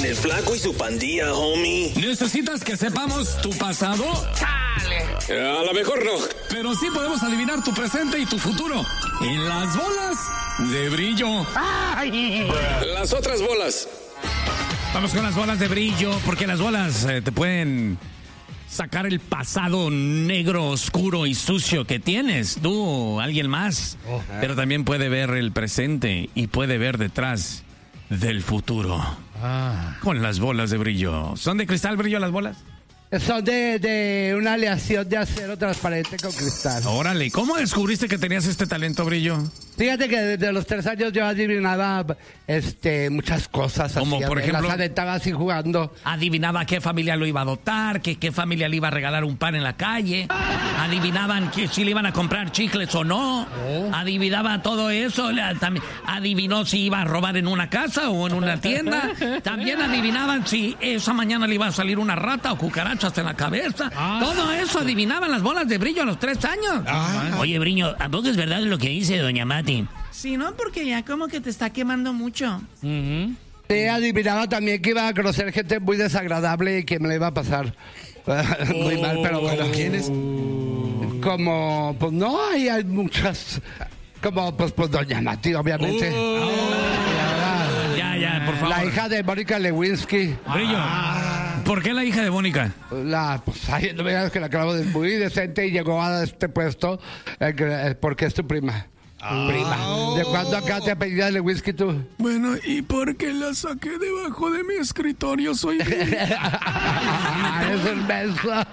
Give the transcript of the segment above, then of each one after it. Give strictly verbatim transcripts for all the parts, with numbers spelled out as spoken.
en el Flaco y su pandilla, homie. ¿Necesitas que sepamos tu pasado? ¡Chale! A lo mejor no. Pero sí podemos adivinar tu presente y tu futuro. En las bolas de brillo. ¡Ay! Las otras bolas. Vamos con las bolas de brillo, porque las bolas eh, te pueden sacar el pasado negro, oscuro y sucio que tienes, tú o alguien más. Oh, pero también puede ver el presente y puede ver detrás del futuro. Ah. Con las bolas de brillo. ¿Son de cristal brillo las bolas? Son de, de una aleación de acero transparente con cristal. Órale, ¿cómo descubriste que tenías este talento, brillo? Fíjate que desde los tres años yo adivinaba este, muchas cosas. Como así, por ejemplo, las aventaba así jugando. Adivinaba qué familia lo iba a adoptar, que qué familia le iba a regalar un pan en la calle. Adivinaban que si le iban a comprar chicles o no. Oh. Adivinaba todo eso. También adivinó si iba a robar en una casa o en una tienda. También adivinaban si esa mañana le iba a salir una rata o cucarachas en la cabeza. Ah, todo eso adivinaban las bolas de brillo a los tres años. Ah. Oye, Brillo, ¿a poco es verdad lo que dice doña Mati? Sí, ¿no? Porque ya como que te está quemando mucho. Uh-huh. Sí, adivinaba también que iba a conocer gente muy desagradable y que me la iba a pasar muy oh, mal, pero bueno. ¿Quiénes? Como, pues no, hay, hay muchas. Como, pues, pues doña Mati, obviamente. Oh. Oh. Ya, ya, por favor. La hija de Mónica Lewinsky. Brillo. Ah. ¿Por qué la hija de Mónica? La, pues, ay, no me digas que la acabo de muy decente y llegó a este puesto eh, porque es tu prima. Ah. Prima. ¿De cuándo acá te apellidas Lewinsky tú? Bueno, ¿y por qué la saqué debajo de mi escritorio? Soy Bill. Es el beso.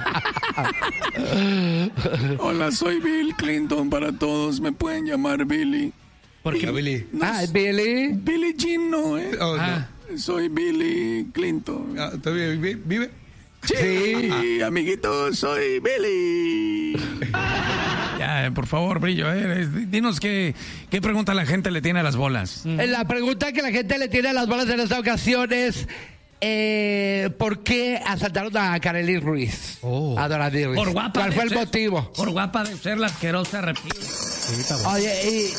Hola, soy Bill Clinton para todos. Me pueden llamar Billy. ¿Por qué Billy? No, ah, Billy. Billy Jean no, ¿eh? Oh, ah, no. Soy Billy Clinton. Ah, ¿todavía vive? Sí, sí, amiguito, soy Billy. Ya, por favor, Brillo, eh, dinos qué, qué pregunta la gente le tiene a las bolas. La pregunta que la gente le tiene a las bolas en esta ocasión es eh, ¿por qué asaltaron a Kareli Ruiz? Oh. A Dorothy Ruiz. Por guapa. ¿Cuál fue el ser, motivo? Por guapa de ser la asquerosa reptil. Oye, y...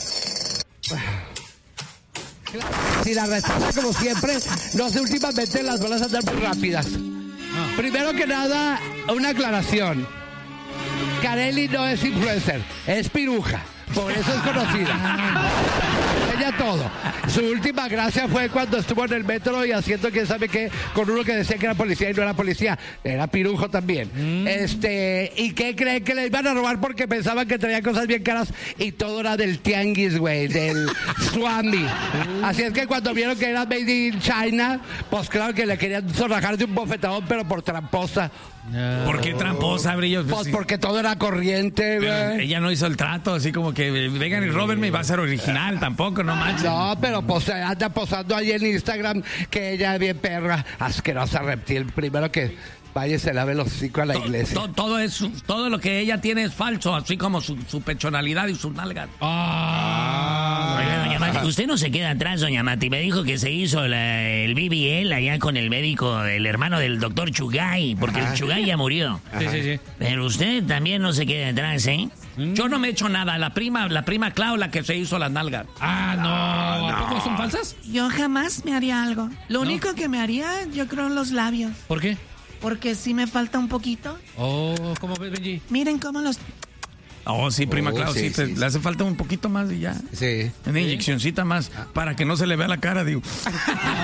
Si la respuesta, como siempre, no sé, últimamente las bolas andan muy rápidas. Ah. Primero que nada, una aclaración. Kareli no es influencer, es piruja. Por eso es conocida. Ella todo. Su última gracia fue cuando estuvo en el metro y haciendo quién sabe qué con uno que decía que era policía y no era policía. Era pirujo también. Mm. Este, ¿y qué creen que le iban a robar? Porque pensaban que traía cosas bien caras y todo era del tianguis, güey, del Swami. Mm. Así es que cuando vieron que era made in China, pues claro que le querían zorrajar de un bofetadón, pero por tramposa. No. ¿Por qué tramposa, Brillo? Pues porque todo era corriente, güey. Ella no hizo el trato, así como que vengan y róbenme y va a ser original, tampoco, no manches. No, pero pues anda posando ahí en Instagram que ella es bien perra, asquerosa reptil. Primero que vaya y se lave los hocico a la to, iglesia. To, todo, es, todo lo que ella tiene es falso, así como su, su pechonalidad y sus nalgas. Ah. Oiga, doña Mati, usted no se queda atrás, doña Mati. Me dijo que se hizo la, el B B L allá con el médico, el hermano del doctor Chugay, porque Ajá. el Chugay ya murió. Sí, sí, sí. Pero usted también no se queda atrás, ¿eh? Yo no me he hecho nada. La prima, la prima Clau, la que se hizo las nalgas. Ah, no. ¿A poco son falsas? Yo jamás me haría algo. Lo ¿No? único que me haría, yo creo, los labios. ¿Por qué? Porque sí me falta un poquito. Oh, ¿cómo ves, Benji? Miren cómo los... Oh, sí, prima oh, Clau, sí, sí, te, sí, le hace falta un poquito más y ya. Sí. Una ¿Sí? inyeccioncita más, ah. para que no se le vea la cara, digo.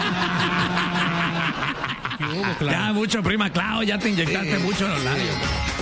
Ya, mucho, prima Clau, ya te inyectaste sí. mucho en los labios.